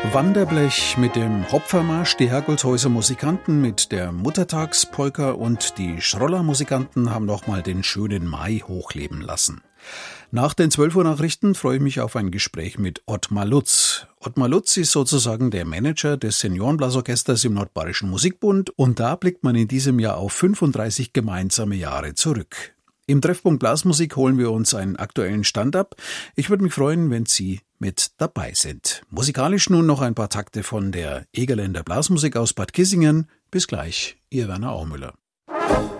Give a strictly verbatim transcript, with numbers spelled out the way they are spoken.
Wanderblech mit dem Hopfermarsch, die Herkulshäuser Musikanten mit der Muttertagspolka und die Schroller Musikanten haben nochmal den schönen Mai hochleben lassen. Nach den zwölf Uhr Nachrichten freue ich mich auf ein Gespräch mit Ottmar Lutz. Ottmar Lutz ist sozusagen der Manager des Seniorenblasorchesters im Nordbayerischen Musikbund und da blickt man in diesem Jahr auf fünfunddreißig gemeinsame Jahre zurück. Im Treffpunkt Blasmusik holen wir uns einen aktuellen Stand ab. Ich würde mich freuen, wenn Sie mit dabei sind. Musikalisch nun noch ein paar Takte von der Egerländer Blasmusik aus Bad Kissingen. Bis gleich, Ihr Werner Aumüller.